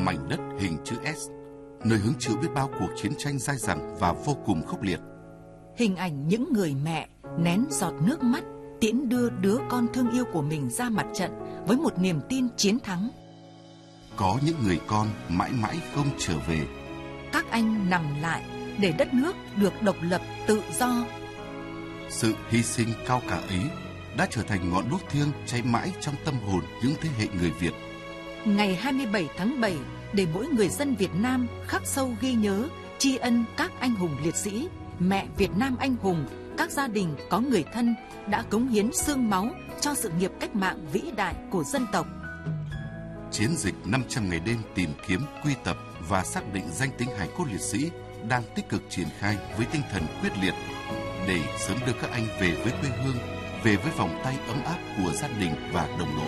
mảnh đất hình chữ S, nơi hứng chịu biết bao cuộc chiến tranh dai dẳng và vô cùng khốc liệt. Hình ảnh những người mẹ nén giọt nước mắt tiễn đưa đứa con thương yêu của mình ra mặt trận với một niềm tin chiến thắng. Có những người con mãi mãi không trở về. Các anh nằm lại để đất nước được độc lập tự do. Sự hy sinh cao cả ấy đã trở thành ngọn đuốc thiêng cháy mãi trong tâm hồn những thế hệ người Việt. Ngày 27 tháng 7, để mỗi người dân Việt Nam khắc sâu ghi nhớ, tri ân các anh hùng liệt sĩ, mẹ Việt Nam anh hùng, các gia đình có người thân đã cống hiến xương máu cho sự nghiệp cách mạng vĩ đại của dân tộc. Chiến dịch 500 ngày đêm tìm kiếm, quy tập và xác định danh tính hài cốt liệt sĩ đang tích cực triển khai với tinh thần quyết liệt để sớm đưa các anh về với quê hương, về với vòng tay ấm áp của gia đình và đồng đội.